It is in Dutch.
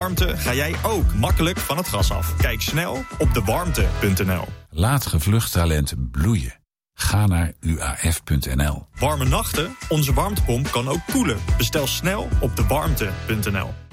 warmte ga jij ook makkelijk van het gas af. Kijk snel op dewarmte.nl. Laat gevlucht talent bloeien. Ga naar uaf.nl. Warme nachten? Onze warmtepomp kan ook koelen. Bestel snel op dewarmte.nl.